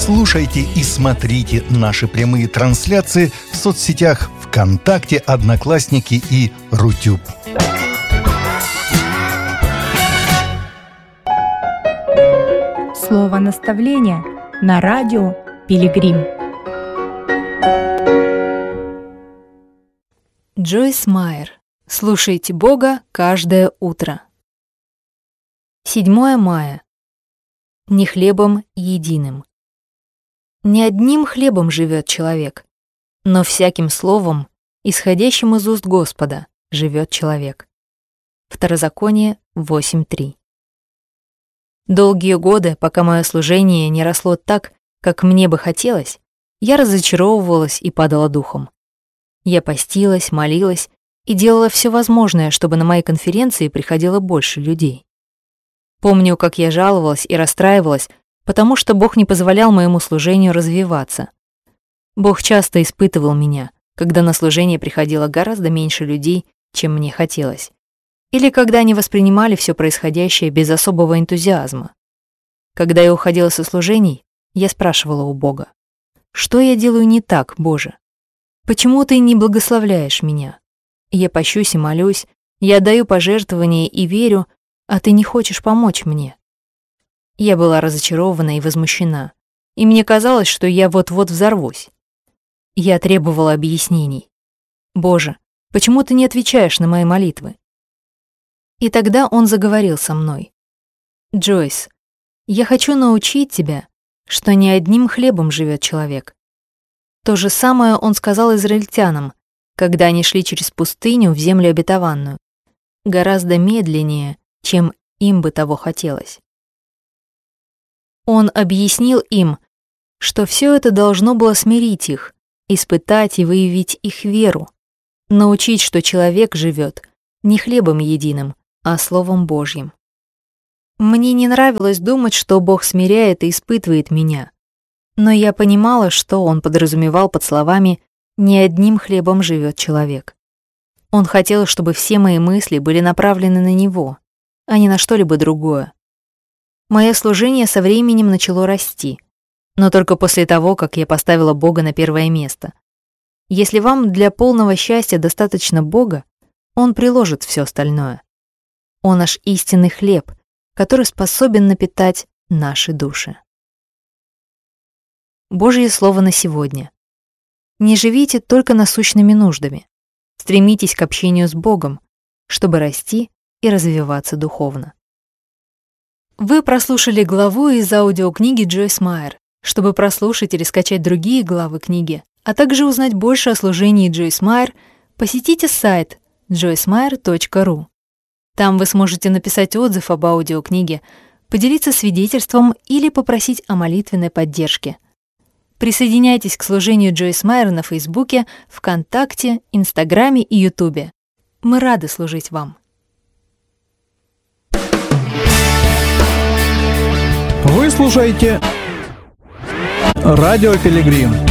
Слушайте и смотрите наши прямые трансляции в соцсетях ВКонтакте, Одноклассники и Рутюб. Слово наставления на радио Пилигрим. Джойс Майер. Слушайте Бога каждое утро. 7 мая. Не хлебом единым. Не одним хлебом живет человек, но всяким словом, исходящим из уст Господа, живет человек. Второзаконие 8:3. Долгие годы, пока мое служение не росло так, как мне бы хотелось, я разочаровывалась и падала духом. Я постилась, молилась и делала все возможное, чтобы на мои конференции приходило больше людей. Помню, как я жаловалась и расстраивалась, потому что Бог не позволял моему служению развиваться. Бог часто испытывал меня, когда на служение приходило гораздо меньше людей, чем мне хотелось. Или когда они воспринимали все происходящее без особого энтузиазма. Когда я уходила со служений, я спрашивала у Бога: «Что я делаю не так, Боже? Почему Ты не благословляешь меня? Я пощусь и молюсь, я отдаю пожертвования и верю, а Ты не хочешь помочь мне». Я была разочарована и возмущена, и мне казалось, что я вот-вот взорвусь. Я требовала объяснений. «Боже, почему Ты не отвечаешь на мои молитвы?» И тогда Он заговорил со мной. «Джойс, я хочу научить тебя, что не одним хлебом живет человек». То же самое Он сказал израильтянам, когда они шли через пустыню в землю обетованную, гораздо медленнее, чем им бы того хотелось. Он объяснил им, что все это должно было смирить их, испытать и выявить их веру, научить, что человек живет не хлебом единым, а Словом Божьим. Мне не нравилось думать, что Бог смиряет и испытывает меня, но я понимала, что Он подразумевал под словами «не одним хлебом живет человек». Он хотел, чтобы все мои мысли были направлены на Него, а не на что-либо другое. Мое служение со временем начало расти, но только после того, как я поставила Бога на первое место. Если вам для полного счастья достаточно Бога, Он приложит все остальное. Он наш истинный хлеб, который способен напитать наши души. Божье слово на сегодня. Не живите только насущными нуждами. Стремитесь к общению с Богом, чтобы расти и развиваться духовно. Вы прослушали главу из аудиокниги Джойс Майер. Чтобы прослушать или скачать другие главы книги, а также узнать больше о служении Джойс Майер, посетите сайт joycemeyer.ru. Там вы сможете написать отзыв об аудиокниге, поделиться свидетельством или попросить о молитвенной поддержке. Присоединяйтесь к служению Джойс Майер на Фейсбуке, ВКонтакте, Инстаграме и Ютубе. Мы рады служить вам. Вы слушаете Радио Пилигрим.